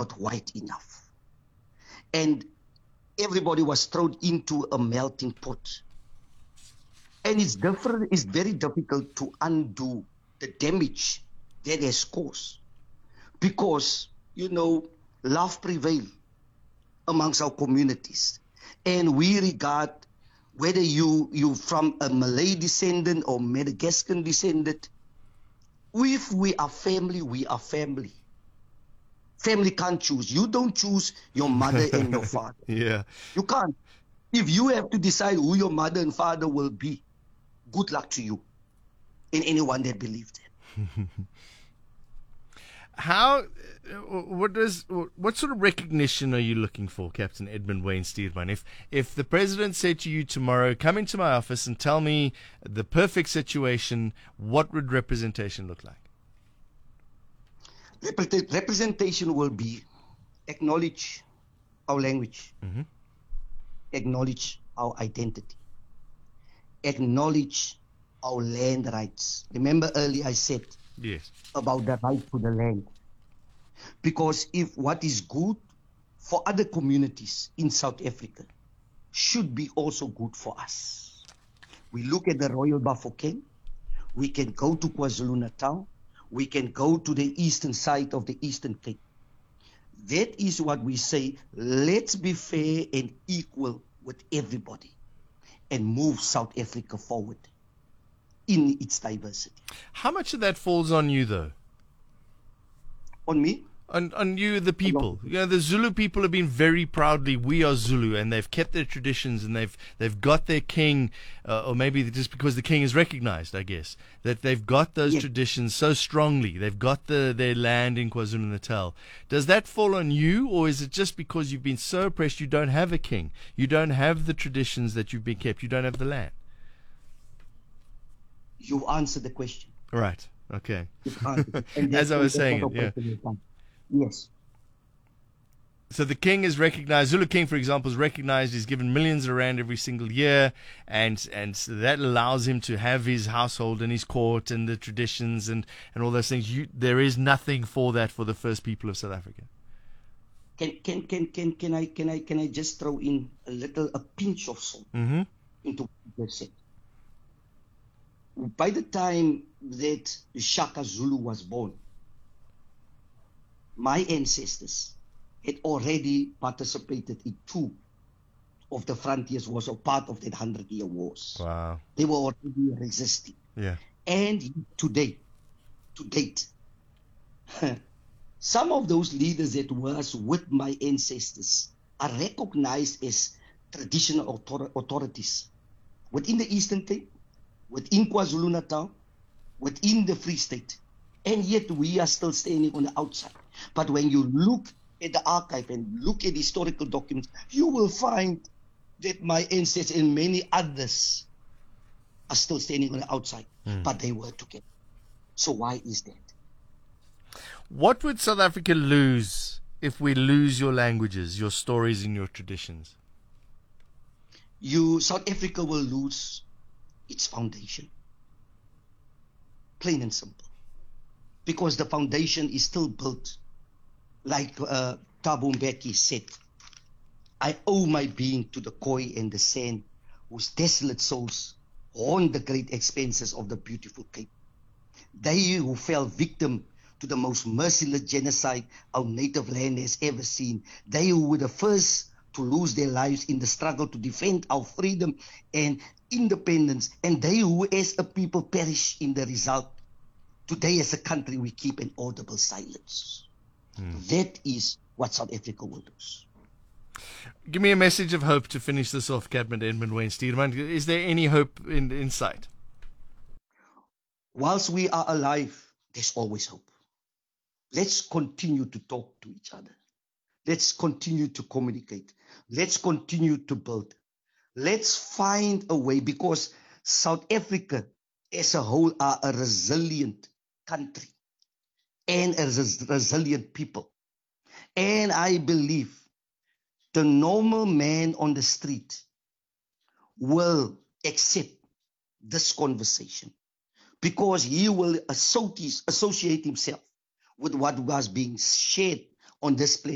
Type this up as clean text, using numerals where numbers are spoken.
not white enough. And everybody was thrown into a melting pot. And it's very difficult to undo the damage that has caused. Because, love prevails amongst our communities. And we regard whether you from a Malay descendant or Madagascar descendant, if we are family, we are family. Family can't choose. You don't choose your mother and your father. Yeah. You can't. If you have to decide who your mother and father will be, good luck to you and anyone that believes that. What sort of recognition are you looking for, Captain Edmund Wayne Stuurman? If the president said to you tomorrow, come into my office and tell me the perfect situation, what would representation look like? Representation will be acknowledge our language, acknowledge our identity, acknowledge our land rights. Remember earlier I said yes about the right to the land. Because if what is good for other communities in South Africa should be also good for us. We look at the Royal Bafokeng, we can go to KwaZulu-Natal, we can go to the eastern side of the Eastern Cape. That is what we say, let's be fair and equal with everybody and move South Africa forward in its diversity. How much of that falls on you, though? On me? On you, the people. The Zulu people have been very proudly, we are Zulu, and they've kept their traditions, and they've got their king, or maybe just because the king is recognized, I guess, that they've got those traditions so strongly. They've got their land in KwaZulu-Natal. Does that fall on you, or is it just because you've been so oppressed you don't have a king? You don't have the traditions that you've been kept. You don't have the land? You answered the question. Right. Okay. As I was saying it, yeah. Yes. So the king is recognized. Zulu King, for example, is recognized. He's given millions of rand every single year, and so that allows him to have his household and his court and the traditions and all those things. There is nothing for that for the first people of South Africa. Can I just throw in a pinch of salt into what you said? By the time that Shaka Zulu was born, my ancestors had already participated in 2 of the frontiers wars, or part of that 100-year wars. Wow. They were already resisting. Yeah. And to date, some of those leaders that was with my ancestors are recognized as traditional authorities within the Eastern Cape, within KwaZulu-Natal, within the Free State. And yet we are still standing on the outside. But when you look at the archive and look at historical documents, you will find that my ancestors and many others are still standing on the outside. But they were together. So why is that? What would South Africa lose if we lose your languages, your stories, and your traditions? South Africa will lose its foundation. Plain and simple. Because the foundation is still built, like Thabo Mbeki said, I owe my being to the Khoi and the San, whose desolate souls haunt the great expanses of the beautiful Cape. They who fell victim to the most merciless genocide our native land has ever seen. They who were the first to lose their lives in the struggle to defend our freedom and independence, and they who as a people perish in the result. Today as a country we keep an audible silence. That is what South Africa will lose. Give me a message of hope to finish this off, Captain Edmund Wayne Stuurman. Is there any hope in sight? Whilst we are alive, there's always hope. Let's continue to talk to each other. Let's continue to communicate. Let's continue to build. Let's find a way, because South Africa as a whole are a resilient country and a resilient people. And I believe the normal man on the street will accept this conversation, because he will associate himself with what was being shared on this platform.